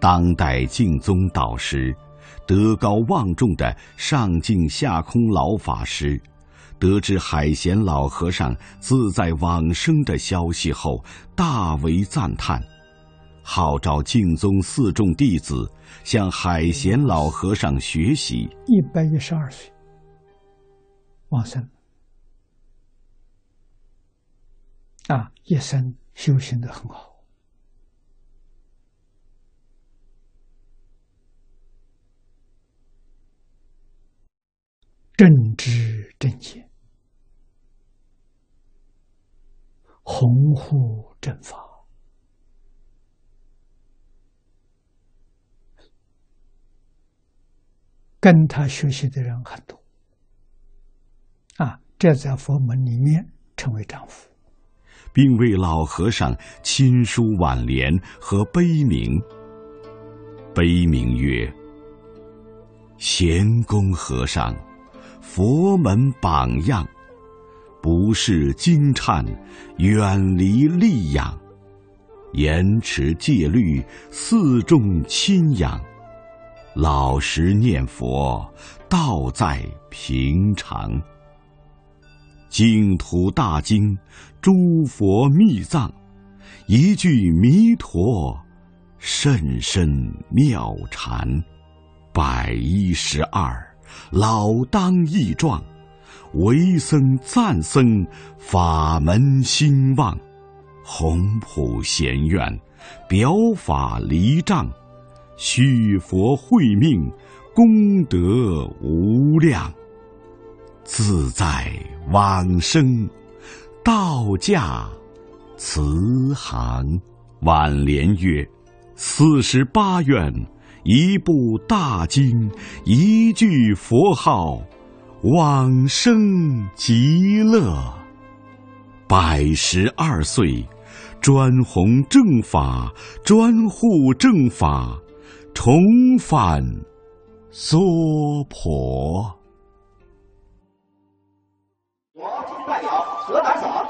当代净宗导师，德高望重的上净下空老法师，得知海贤老和尚自在往生的消息后，大为赞叹，号召净宗四众弟子向海贤老和尚学习。 112岁往生，一生修行得很好。正知正见，弘护正法，跟他学习的人很多，这在佛门里面称为丈夫， 并为老和尚亲书挽联和碑铭。碑铭曰：贤公和尚，佛门榜样，不是惊颤，远离戾养，严持戒律，四众亲仰，老实念佛，道在平常。净土大经，诸佛密藏，一句弥陀，甚深妙禅。112，老当益壮，为僧赞僧，法门兴旺，宏普贤愿，表法离障，续佛慧命，功德无量，自在往生，道驾慈航。挽联曰：48愿，一部大经，一句佛号，往生极乐。112岁，专弘正法，专护正法，重返娑婆。 我代表河南省